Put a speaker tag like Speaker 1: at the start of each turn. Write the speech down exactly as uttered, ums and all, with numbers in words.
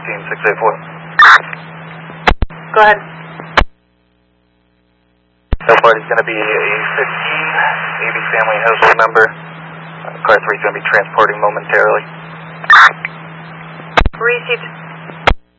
Speaker 1: fifteen six eight four.
Speaker 2: Go ahead.
Speaker 1: Airport is going to be a fifteen, A B family household member. Uh, car three is going to be transporting momentarily.
Speaker 2: Received.